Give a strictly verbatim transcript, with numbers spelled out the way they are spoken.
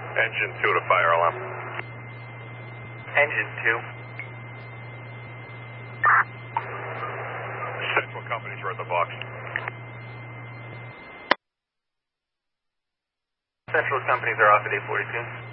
Engine two to fire alarm. Engine two. Central companies are at the box. Central companies are off at eight forty-two.